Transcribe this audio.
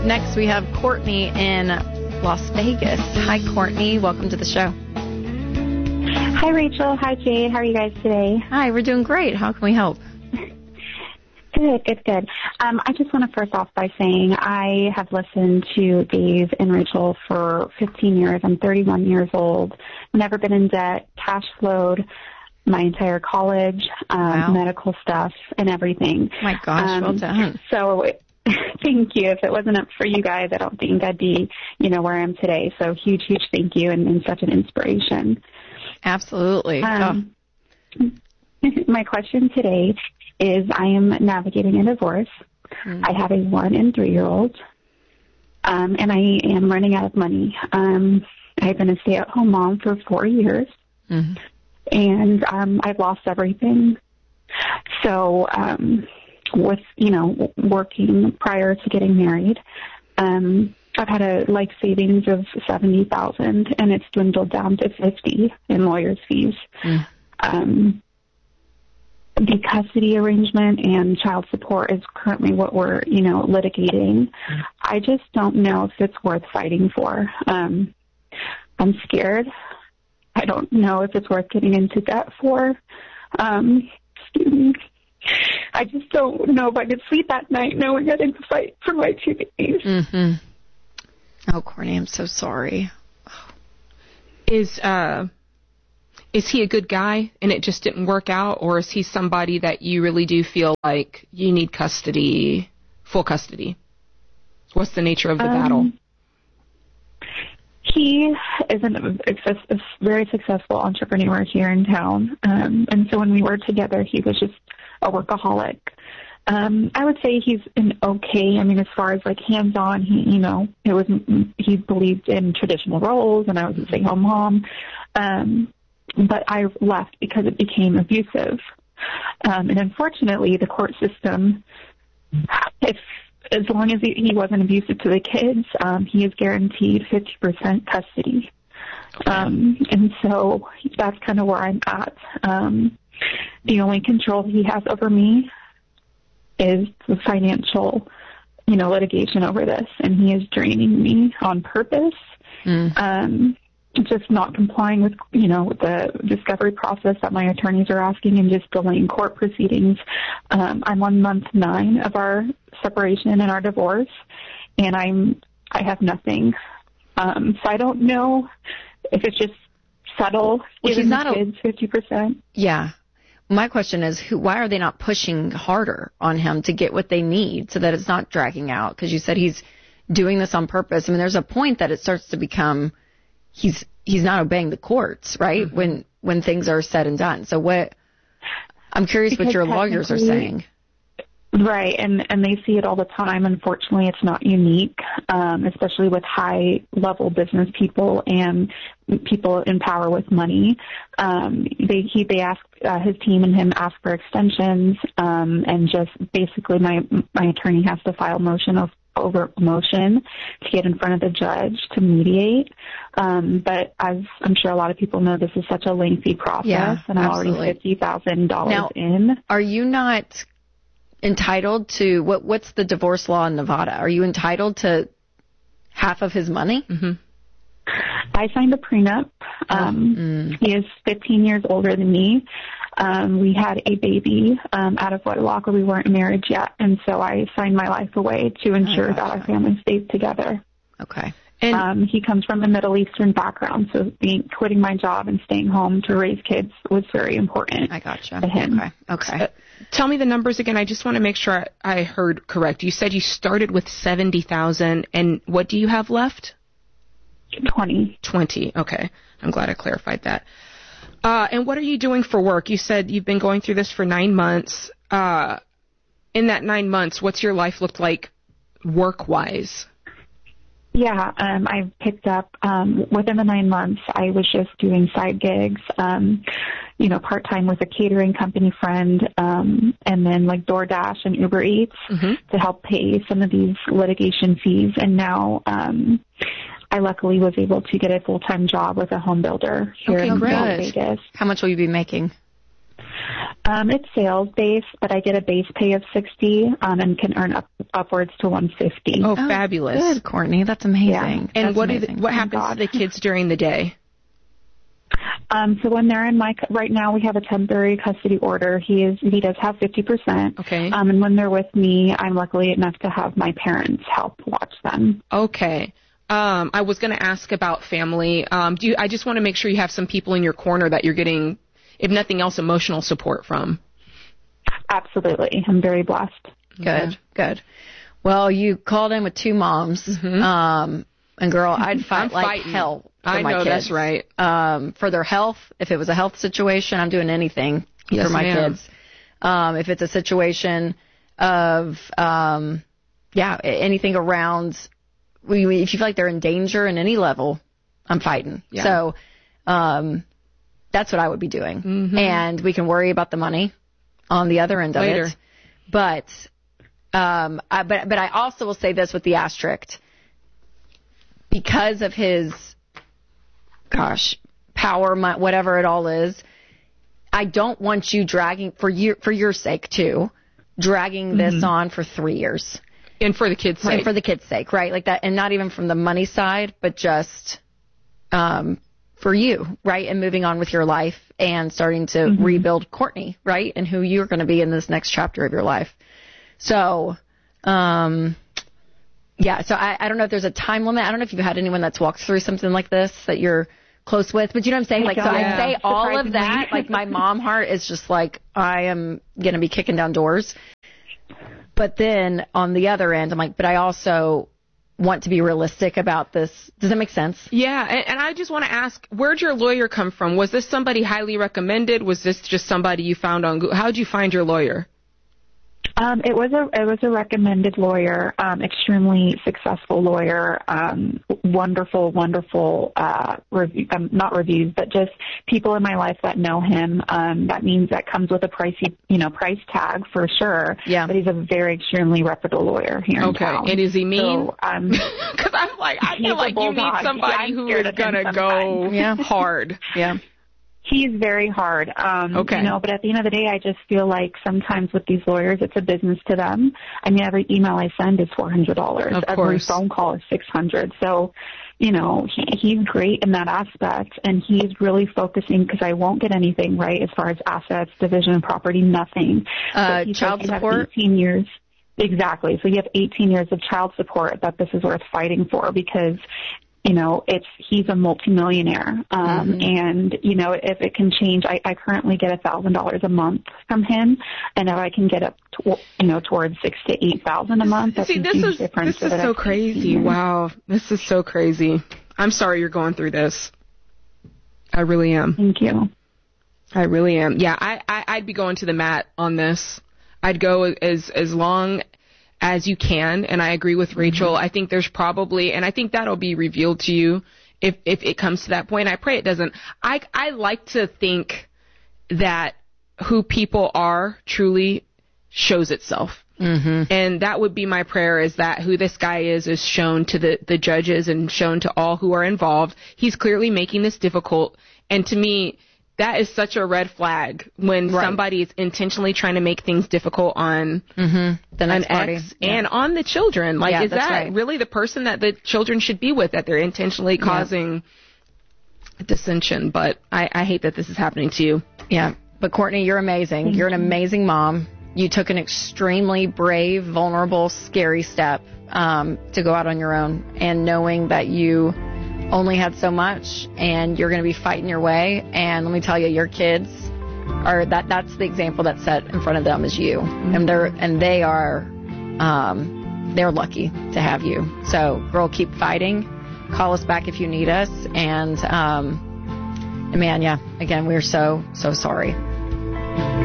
Next, we have Courtney in Las Vegas. Hi, Courtney. Welcome to the show. Hi, Rachel. Hi, Jade. How are you guys today? Hi, we're doing great. How can we help? Good. I just want to first off by saying I have listened to Dave and Rachel for 15 years. I'm 31 years old, never been in debt, cash flowed my entire college, medical stuff, and everything. My gosh, well done. So thank you. If it wasn't up for you guys, I don't think I'd be, where I am today. So huge thank you and such an inspiration. Absolutely. My question today is I am navigating a divorce. I have a 1 and 3-year-old, and I am running out of money. I've been a stay-at-home mom for 4 years, and I've lost everything. So with, working prior to getting married, I've had a life savings of $70,000, and it's dwindled down to $50,000 in lawyer's fees. The custody arrangement and child support is currently what we're, litigating. I just don't know if it's worth fighting for. I'm scared. I don't know if it's worth getting into debt for. Excuse me. I just don't know if I could sleep at night knowing I didn't fight for my 2 babies. Oh, Courtney, I'm so sorry. Is he a good guy and it just didn't work out, or is he somebody that you really do feel like you need custody, full custody? What's the nature of the battle? He is a very successful entrepreneur here in town, and so when we were together, he was just a workaholic. I would say he's an okay. I mean, as far as like hands-on, he believed in traditional roles, and I was a stay-home mom. But I left because it became abusive. And unfortunately, the court system, as long as he wasn't abusive to the kids, he is guaranteed 50% custody. And so that's kind of where I'm at. The only control he has over me is the financial, litigation over this, and he is draining me on purpose. Just not complying with, with the discovery process that my attorneys are asking, and just delaying court proceedings. I'm on month 9 of our separation and our divorce, and I have nothing. So I don't know if it's just subtle, giving the kids 50%. Yeah. My question is, why are they not pushing harder on him to get what they need so that it's not dragging out? Because you said he's doing this on purpose. I mean, there's a point that it starts to become he's not obeying the courts, right? When things are said and done. So I'm curious what your lawyers are saying. Right, and they see it all the time. Unfortunately, it's not unique, especially with high-level business people and people in power with money. They ask, his team and him ask for extensions, and just basically my attorney has to file over motion to get in front of the judge to mediate. But as I'm sure a lot of people know, this is such a lengthy process, and I'm already $50,000 in. Are you not entitled to, what's the divorce law in Nevada? Are you entitled to half of his money? I signed a prenup. He is 15 years older than me. We had a baby out of wedlock, or we weren't married yet, and so I signed my life away to ensure that our family stays together. Okay. And he comes from a Middle Eastern background, so quitting my job and staying home to raise kids was very important. I gotcha. To him. Okay. Tell me the numbers again. I just want to make sure I heard correct. You said you started with $70,000, and what do you have left? 20. Okay. I'm glad I clarified that. And what are you doing for work? You said you've been going through this for 9 months. In that 9 months, what's your life looked like work-wise? Yeah, I picked up, within the 9 months, I was just doing side gigs, part-time with a catering company friend, and then like DoorDash and Uber Eats to help pay some of these litigation fees. And now, I luckily was able to get a full-time job with a home builder here in Las Vegas. How much will you be making? It's sales-based, but I get a base pay of $60 and can earn upwards to $150. Oh, fabulous. Good, Courtney. That's amazing. Yeah. And That's what amazing. what happens to the kids during the day? So when they're in right now we have a temporary custody order. He does have 50%. Okay. And when they're with me, I'm lucky enough to have my parents help watch them. Okay. I was going to ask about family. I just want to make sure you have some people in your corner that you're getting, if nothing else, emotional support from. Absolutely. I'm very blessed. Good, good. Well, you called in with two moms. Mm-hmm. And girl, I'd fight I'm like fighting. hell for I my know, kids. that's right. For their health, if it was a health situation, I'm doing anything Yes, for my ma'am. kids. If it's a situation of, anything around, if you feel like they're in danger in any level, I'm fighting. Yeah. So, that's what I would be doing. Mm-hmm. And we can worry about the money on the other end of Later. it. But I also will say this with the asterisk. Because of his, power, whatever it all is, I don't want you dragging, for your sake too, dragging this on for 3 years. And for the kids' sake. And for the kids' sake, right? Like that, and not even from the money side, but just for you, right? And moving on with your life and starting to rebuild Courtney, right? And who you're going to be in this next chapter of your life. So, so I don't know if there's a time limit. I don't know if you've had anyone that's walked through something like this that you're close with, but you know what I'm saying? Like, so I say all of that, like my mom heart is just like, I am going to be kicking down doors. But then on the other end, I'm like, but I also want to be realistic about this. Does that make sense? Yeah, and I just want to ask, where'd your lawyer come from? Was this somebody highly recommended? Was this just somebody you found on Google? How'd you find your lawyer? It was a recommended lawyer, extremely successful lawyer, wonderful, not reviews, but just people in my life that know him. That means that comes with a price tag for sure. Yeah. But he's a very extremely reputable lawyer here in town. And is he mean? So, because I'm like, I feel like you need somebody who is gonna go hard. Yeah. He's very hard. But at the end of the day, I just feel like sometimes with these lawyers, it's a business to them. I mean, every email I send is $400. Every phone call is $600. So, he's great in that aspect, and he's really focusing because I won't get anything right as far as assets, division of property, nothing. Child support? 18 years. Exactly. So you have 18 years of child support that this is worth fighting for because he's a multimillionaire. And, if it can change, I currently get $1,000 a month from him. And if I can get up, towards $6,000 to $8,000 a month, that's a huge difference. This is so crazy. Wow. This is so crazy. I'm sorry you're going through this. I really am. Thank you. I really am. Yeah, I'd be going to the mat on this. I'd go as long as you can, and I agree with Rachel. I think there's probably, and I think that'll be revealed to you if it comes to that point. I pray it doesn't. I like to think that who people are truly shows itself. And that would be my prayer, is that who this guy is shown to the judges and shown to all who are involved. He's clearly making this difficult, and to me, that is such a red flag when somebody is intentionally trying to make things difficult on the next party and on the children. Like, is that really the person that the children should be with, that they're intentionally causing dissension? But I hate that this is happening to you. Yeah. But Courtney, you're amazing. You're an amazing mom. You took an extremely brave, vulnerable, scary step to go out on your own, and knowing that you only had so much and you're going to be fighting your way. And let me tell you, your kids are that's the example that's set in front of them is you. And they're lucky to have you. So girl, keep fighting. Call us back if you need us. And man, again, we're so sorry.